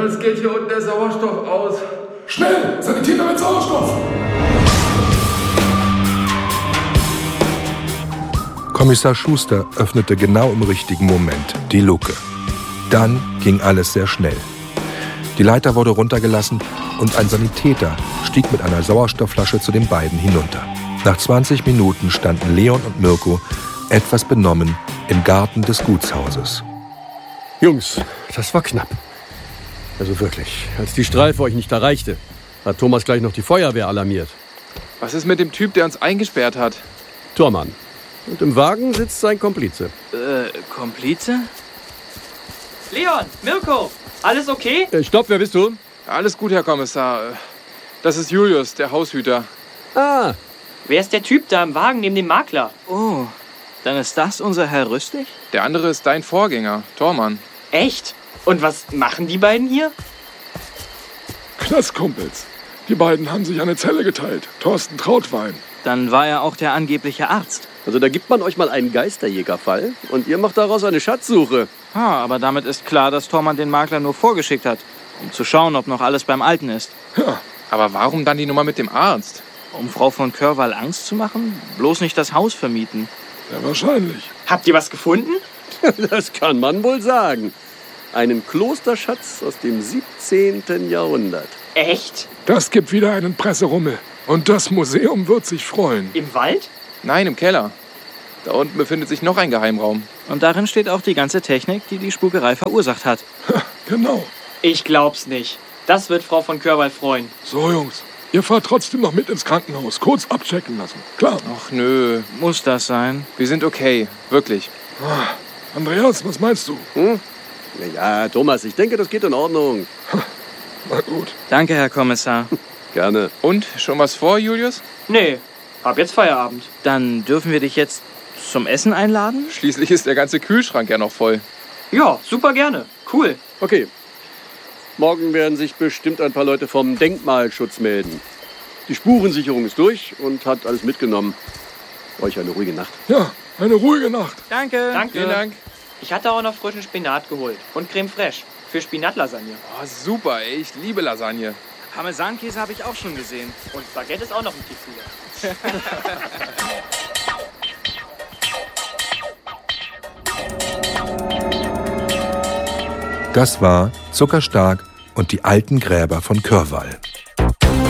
es geht hier unten der Sauerstoff aus. Schnell, Sanitäter mit Sauerstoff! Kommissar Schuster öffnete genau im richtigen Moment die Luke. Dann ging alles sehr schnell. Die Leiter wurde runtergelassen und ein Sanitäter stieg mit einer Sauerstoffflasche zu den beiden hinunter. Nach 20 Minuten standen Leon und Mirko etwas benommen im Garten des Gutshauses. Jungs, das war knapp. Also wirklich, als die Streife euch nicht erreichte, hat Thomas gleich noch die Feuerwehr alarmiert. Was ist mit dem Typ, der uns eingesperrt hat? Tormann. Und im Wagen sitzt sein Komplize. Komplize? Leon, Mirko, alles okay? Stopp, wer bist du? Alles gut, Herr Kommissar. Das ist Julius, der Haushüter. Ah, Wer ist der Typ da im Wagen neben dem Makler? Oh, dann ist das unser Herr Rüstig? Der andere ist dein Vorgänger, Tormann. Echt? Und was machen die beiden hier? Knastkumpels. Die beiden haben sich eine Zelle geteilt. Thorsten Trautwein. Dann war er auch der angebliche Arzt. also da gibt man euch mal einen Geisterjägerfall und ihr macht daraus eine Schatzsuche. Aber damit ist klar, dass Tormann den Makler nur vorgeschickt hat, um zu schauen, ob noch alles beim Alten ist. Ja, Aber warum dann die Nummer mit dem Arzt? Um Frau von Körwall Angst zu machen? Bloß nicht das Haus vermieten. ja, wahrscheinlich. Habt ihr was gefunden? Das kann man wohl sagen. Einen Klosterschatz aus dem 17. Jahrhundert. Echt? Das gibt wieder einen Presserummel. Und das Museum wird sich freuen. Im Wald? Nein, im Keller. Da unten befindet sich noch ein Geheimraum. Und darin steht auch die ganze Technik, die die Spukerei verursacht hat. Genau. Ich glaub's nicht. Das wird Frau von Körwall freuen. So, Jungs. Ihr fahrt trotzdem noch mit ins Krankenhaus. Kurz abchecken lassen. Klar. Ach nö, Muss das sein? wir sind okay, wirklich. Andreas, was meinst du? Ja, Thomas, ich denke, das geht in Ordnung. Na gut. Danke, Herr Kommissar. Gerne. Und, schon was vor, Julius? Nee, hab jetzt Feierabend. Dann dürfen wir dich jetzt zum Essen einladen? Schließlich ist der ganze Kühlschrank ja noch voll. Ja, super gerne. Cool. Okay. Morgen werden sich bestimmt ein paar Leute vom Denkmalschutz melden. Die Spurensicherung ist durch und hat alles mitgenommen. Euch eine ruhige Nacht. Ja, eine ruhige Nacht. Danke. Danke. Vielen Dank. Ich hatte auch noch frischen Spinat geholt. Und Creme Fraiche. Für Spinatlasagne. Oh, super, ey, ich liebe Lasagne. Parmesankäse habe ich auch schon gesehen. Und Baguette ist auch noch im Tiefkühler. Das war Zuckerstark und die alten Gräber von Körwall.